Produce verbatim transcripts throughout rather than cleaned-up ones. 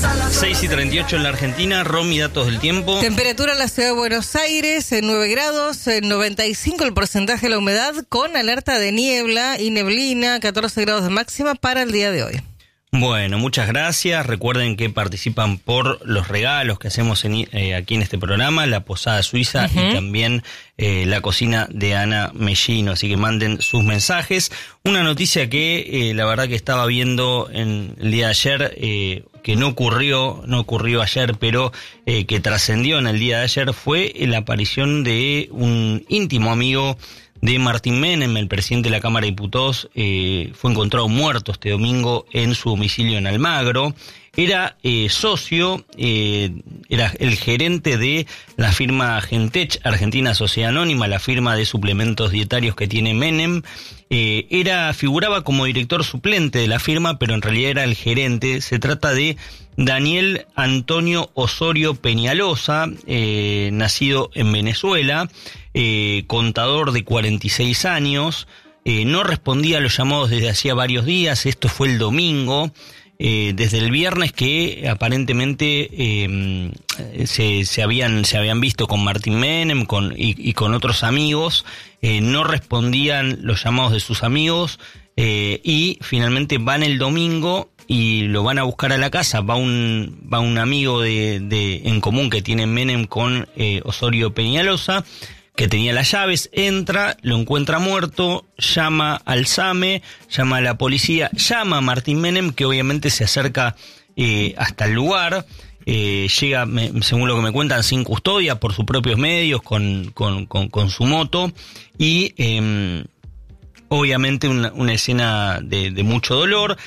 seis y treinta y ocho en la Argentina. Romy, datos del tiempo. Temperatura en la ciudad de Buenos Aires en nueve grados, en noventa y cinco el porcentaje de la humedad, con alerta de niebla y neblina, catorce grados de máxima para el día de hoy. Bueno, muchas gracias. Recuerden que participan por los regalos que hacemos en, eh, aquí en este programa, la Posada Suiza uh-huh. y también eh, la cocina de Ana Mellino. Así que manden sus mensajes. Una noticia que eh, la verdad que estaba viendo en el día de ayer, eh, que no ocurrió, no ocurrió ayer, pero eh, que trascendió en el día de ayer, fue la aparición de un íntimo amigo de Martín Menem, el presidente de la Cámara de Diputados. Eh, fue encontrado muerto este domingo en su domicilio en Almagro. Era eh, socio, eh, era el gerente de la firma Gentech, Argentina Sociedad Anónima, la firma de suplementos dietarios que tiene Menem. Eh, era, figuraba como director suplente de la firma, pero en realidad era el gerente. Se trata de Daniel Antonio Osorio Peñalosa, eh, nacido en Venezuela, eh, contador de cuarenta y seis años, eh, no respondía a los llamados desde hacía varios días. Esto fue el domingo. Eh, desde el viernes que aparentemente eh, se, se habían se habían visto con Martín Menem con, y, y con otros amigos, eh, no respondían los llamados de sus amigos, eh, y finalmente van el domingo y lo van a buscar a la casa. Va un va un amigo de, de en común que tiene Menem con eh, Osorio Peñalosa, que tenía las llaves, entra, lo encuentra muerto, llama al SAME, llama a la policía, llama a Martín Menem, que obviamente se acerca eh, hasta el lugar, eh, llega, me, según lo que me cuentan, sin custodia, por sus propios medios, con, con, con, con su moto, y eh, obviamente una, una escena de, de mucho dolor.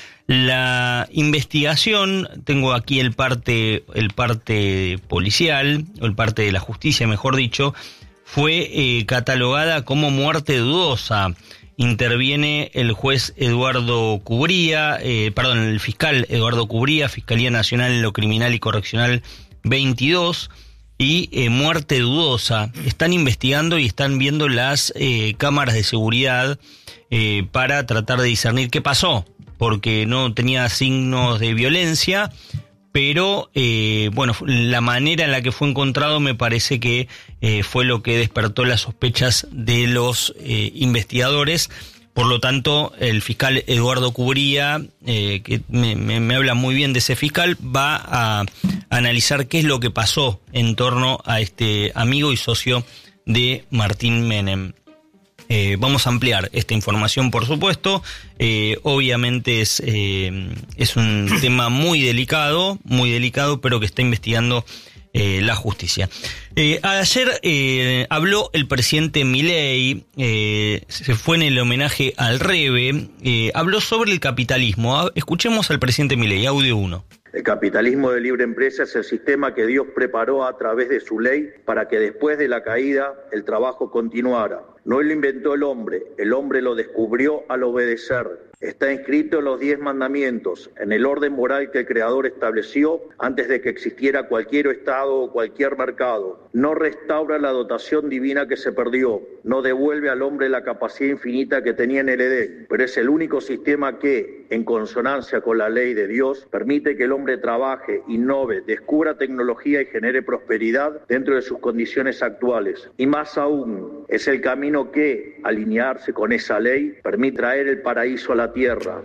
La investigación, tengo aquí el parte, el parte policial, o el parte de la justicia, mejor dicho, fue eh, catalogada como muerte dudosa. Interviene el juez Eduardo Cubría, eh, perdón, el fiscal Eduardo Cubría, Fiscalía Nacional en lo Criminal y Correccional veintidós, y eh, muerte dudosa. Están investigando y están viendo las eh, cámaras de seguridad eh, para tratar de discernir qué pasó, porque no tenía signos de violencia. Pero, eh, bueno, la manera en la que fue encontrado me parece que eh, fue lo que despertó las sospechas de los eh, investigadores. Por lo tanto, el fiscal Eduardo Cubría, eh, que me, me, me habla muy bien de ese fiscal, va a analizar qué es lo que pasó en torno a este amigo y socio de Martín Menem. Eh, vamos a ampliar esta información, por supuesto. Eh, obviamente es, eh, es un tema muy delicado, muy delicado, pero que está investigando eh, la justicia. Eh, ayer eh, habló el presidente Milei, eh, se fue en el homenaje al Rebe, eh, habló sobre el capitalismo. Escuchemos al presidente Milei, audio uno. El capitalismo de libre empresa es el sistema que Dios preparó a través de su ley para que después de la caída el trabajo continuara. No lo inventó el hombre, el hombre lo descubrió al obedecer. Está inscrito en los diez mandamientos, en el orden moral que el Creador estableció antes de que existiera cualquier Estado o cualquier mercado. No restaura la dotación divina que se perdió, no devuelve al hombre la capacidad infinita que tenía en el Edén, pero es el único sistema que, en consonancia con la ley de Dios, permite que el hombre trabaje, innove, descubra tecnología y genere prosperidad dentro de sus condiciones actuales. Y más aún, es el camino que, alinearse con esa ley, permite traer el paraíso a la tierra.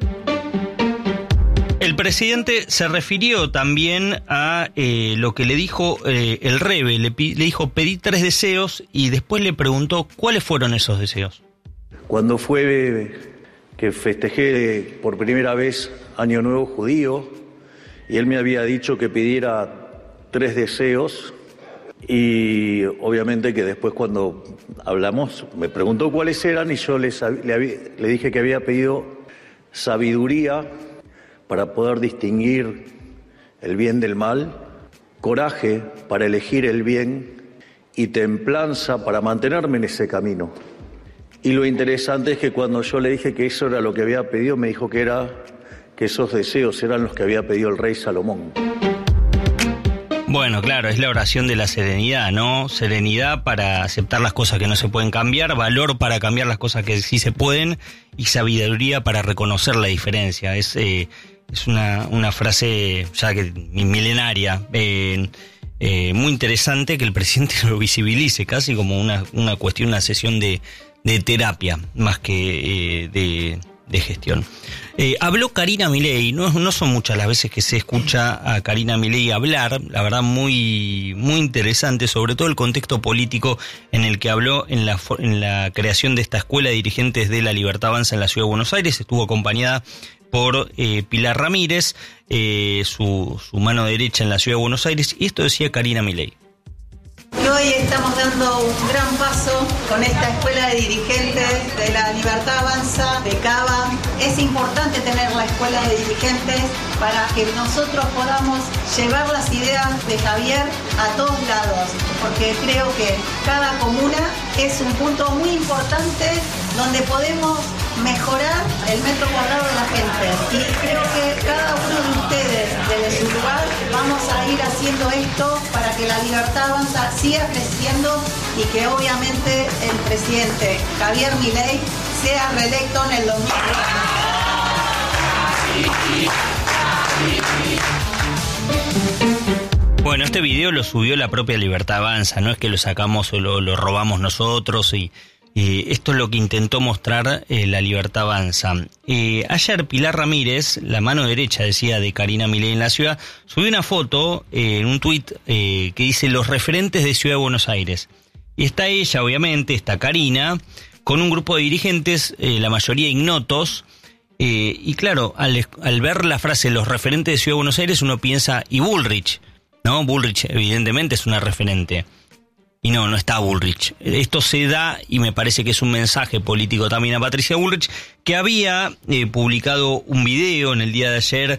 El presidente se refirió también a eh, lo que le dijo eh, el Rebe, le, le dijo pedí tres deseos y después le preguntó cuáles fueron esos deseos. Cuando fue que festejé por primera vez Año Nuevo Judío y él me había dicho que pidiera tres deseos, y obviamente que después cuando hablamos me preguntó cuáles eran y yo le, le, le dije que había pedido sabiduría para poder distinguir el bien del mal, coraje para elegir el bien y templanza para mantenerme en ese camino. Y lo interesante es que cuando yo le dije que eso era lo que había pedido, me dijo que era que esos deseos eran los que había pedido el rey Salomón. Bueno, claro, es la oración de la serenidad, ¿no? Serenidad para aceptar las cosas que no se pueden cambiar, valor para cambiar las cosas que sí se pueden y sabiduría para reconocer la diferencia. Es, eh, es una, una frase ya que milenaria, eh, eh, muy interesante que el presidente lo visibilice casi como una, una cuestión, una sesión de, de terapia más que eh, de, de gestión. Eh, habló Karina Milei, no, no son muchas las veces que se escucha a Karina Milei hablar, la verdad muy, muy interesante, sobre todo el contexto político en el que habló en la, en la creación de esta escuela de dirigentes de la Libertad Avanza en la Ciudad de Buenos Aires. Estuvo acompañada por eh, Pilar Ramírez, eh, su, su mano derecha en la Ciudad de Buenos Aires, y esto decía Karina Milei. Y hoy estamos dando un gran paso con esta escuela de dirigentes de la Libertad Avanza, de Cava. Es importante tener la escuela de dirigentes para que nosotros podamos llevar las ideas de Javier a todos lados, porque creo que cada comuna es un punto muy importante donde podemos mejorar el metro cuadrado de la gente. Y creo que cada uno de ustedes, desde su lugar, vamos a ir haciendo esto para que la Libertad Avanza siga creciendo y que obviamente el presidente Javier Milei sea reelecto en el dos mil veinte. Bueno, este video lo subió la propia Libertad Avanza, no es que lo sacamos o lo, lo robamos nosotros, y Eh, esto es lo que intentó mostrar eh, la Libertad Avanza. Eh, ayer Pilar Ramírez, la mano derecha, decía, de Karina Milei en la ciudad, subió una foto eh, en un tuit eh, que dice los referentes de Ciudad de Buenos Aires. Y está ella, obviamente, está Karina, con un grupo de dirigentes, eh, la mayoría ignotos. Eh, y claro, al, al ver la frase los referentes de Ciudad de Buenos Aires, uno piensa, y Bullrich, ¿no? Bullrich evidentemente es una referente. Y no, no está Bullrich. Esto se da, y me parece que es un mensaje político también a Patricia Bullrich, que había eh, publicado un video en el día de ayer.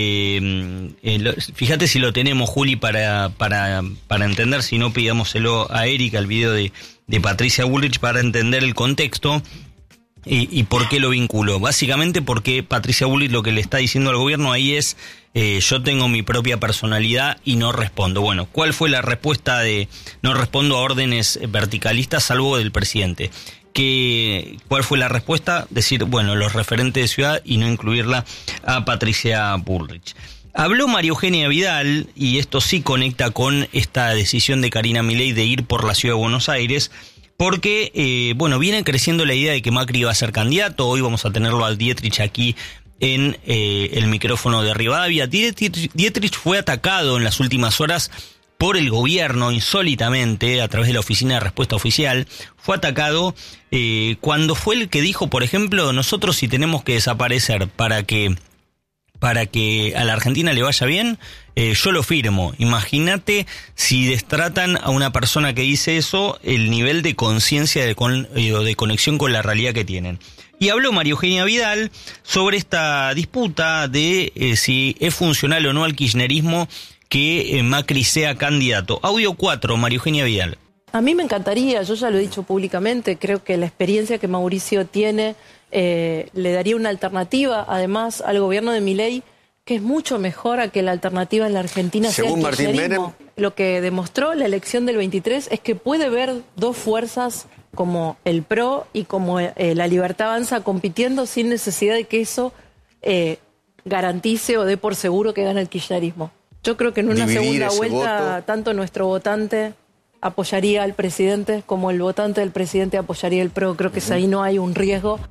Eh, eh, lo, fíjate si lo tenemos, Juli, para, para, para entender, si no pidámoselo a Erika, el video de, de Patricia Bullrich, para entender el contexto. ¿Y, y por qué lo vinculo? Básicamente porque Patricia Bullrich lo que le está diciendo al gobierno ahí es eh, yo tengo mi propia personalidad y no respondo. Bueno, ¿cuál fue la respuesta de no respondo a órdenes verticalistas salvo del presidente? ¿Qué, ¿Cuál fue la respuesta? Decir, bueno, los referentes de ciudad y no incluirla a Patricia Bullrich. Habló María Eugenia Vidal, y esto sí conecta con esta decisión de Karina Milei de ir por la Ciudad de Buenos Aires, porque, eh, bueno, viene creciendo la idea de que Macri iba a ser candidato. Hoy vamos a tenerlo al Dietrich aquí en eh, el micrófono de Rivadavia. Dietrich, Dietrich fue atacado en las últimas horas por el gobierno insólitamente a través de la Oficina de Respuesta Oficial. Fue atacado eh, cuando fue el que dijo, por ejemplo, nosotros si tenemos que desaparecer para que... para que a la Argentina le vaya bien, eh, yo lo firmo. Imagínate si destratan a una persona que dice eso, el nivel de conciencia de, con, eh, de conexión con la realidad que tienen. Y habló María Eugenia Vidal sobre esta disputa de eh, si es funcional o no al kirchnerismo que eh, Macri sea candidato. Audio cuatro, María Eugenia Vidal. A mí me encantaría, yo ya lo he dicho públicamente, creo que la experiencia que Mauricio tiene eh, le daría una alternativa, además, al gobierno de Milei, que es mucho mejor a que la alternativa en la Argentina sea el kirchnerismo. Lo que demostró la elección del veintitrés es que puede ver dos fuerzas como el PRO y como eh, la Libertad Avanza compitiendo sin necesidad de que eso eh, garantice o dé por seguro que gane el kirchnerismo. Yo creo que en una Dividir segunda vuelta, voto. tanto nuestro votante apoyaría al presidente como el votante del presidente apoyaría el PRO. Creo que uh-huh. ahí no hay un riesgo.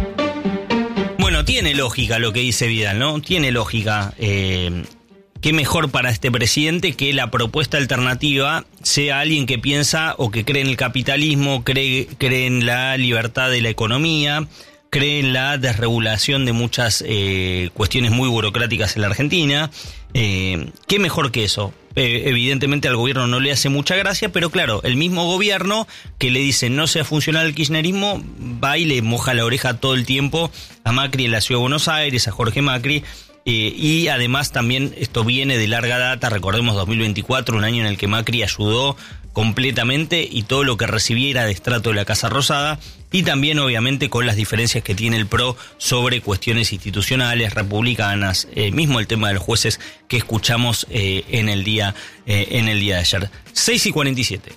Bueno, tiene lógica lo que dice Vidal, ¿no? Tiene lógica. Eh, qué mejor para este presidente que la propuesta alternativa sea alguien que piensa o que cree en el capitalismo, cree, cree en la libertad de la economía, cree en la desregulación de muchas eh, cuestiones muy burocráticas en la Argentina. Eh, ¿Qué mejor que eso? Eh, evidentemente al gobierno no le hace mucha gracia, pero claro, el mismo gobierno que le dice no sea funcional el kirchnerismo, va y le moja la oreja todo el tiempo a Macri en la Ciudad de Buenos Aires, a Jorge Macri, eh, y además también esto viene de larga data, recordemos dos mil veinticuatro, un año en el que Macri ayudó completamente y todo lo que recibía era destrato de la Casa Rosada, y también obviamente con las diferencias que tiene el PRO sobre cuestiones institucionales, republicanas, eh, mismo el tema de los jueces que escuchamos eh, en el día eh, en el día de ayer. seis y cuarenta y siete.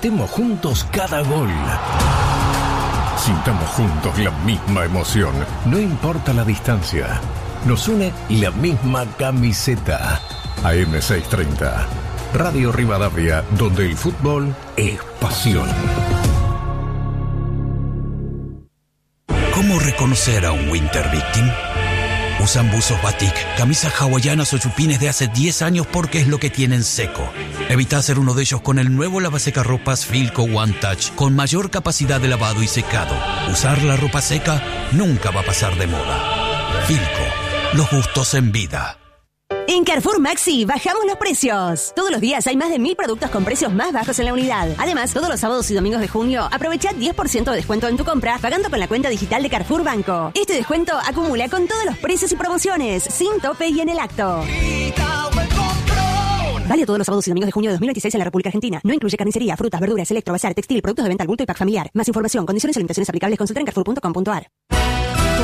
Gritemos juntos cada gol. Sintamos juntos la misma emoción, no importa la distancia. Nos une la misma camiseta. A M seiscientos treinta, Radio Rivadavia, donde el fútbol es pasión. ¿Cómo reconocer a un Winter Victim? Usan buzos batik, camisas hawaianas o chupines de hace diez años porque es lo que tienen seco. Evita hacer uno de ellos con el nuevo lavasecarropas Filco One Touch con mayor capacidad de lavado y secado. Usar la ropa seca nunca va a pasar de moda. Filco, los gustos en vida. En Carrefour Maxi bajamos los precios. Todos los días hay más de mil productos con precios más bajos en la unidad. Además, todos los sábados y domingos de junio, aprovecha diez por ciento de descuento en tu compra pagando con la cuenta digital de Carrefour Banco. Este descuento acumula con todos los precios y promociones, sin tope y en el acto. Válido todos los sábados y domingos de junio de dos mil veintiséis en la República Argentina. No incluye carnicería, frutas, verduras, electro, bazar, textil, productos de venta al bulto y pack familiar. Más información, condiciones y limitaciones aplicables, consulta en carrefour punto com punto a r.